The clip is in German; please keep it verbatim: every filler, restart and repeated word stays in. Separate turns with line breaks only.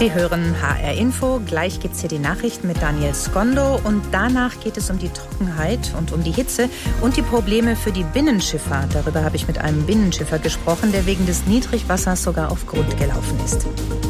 Sie hören H R Info. Gleich gibt es hier die Nachrichten mit Daniel Skondo. Und danach geht es um die Trockenheit und um die Hitze und die Probleme für die Binnenschifffahrt. Darüber habe ich mit einem Binnenschiffer gesprochen, der wegen des Niedrigwassers sogar auf Grund gelaufen ist.